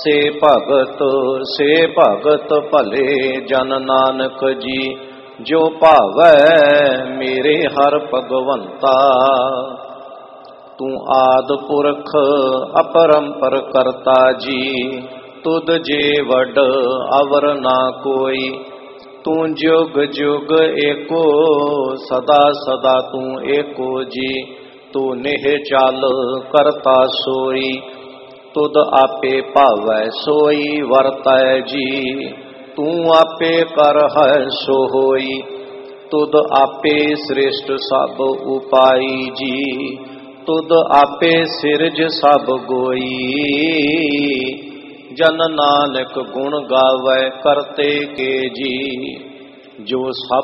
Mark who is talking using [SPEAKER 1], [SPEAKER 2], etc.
[SPEAKER 1] से भगत भले जन नानक जी, जो भावै मेरे हर भगवंता। तू आद पुरख अपरंपर करता जी, तुद जे वड अवर ना कोई। तू जुग जुग एको सदा सदा तू एको जी, तू निह चाल करता सोई। तुद आपे भावै सोई वरतै जी, तू आपे कर है सो होई। तुद आपे श्रेष्ठ सब उपाई जी, तुद आपे सिरज सब गोई। जन नानक गुण गावै करते के जी, जो सब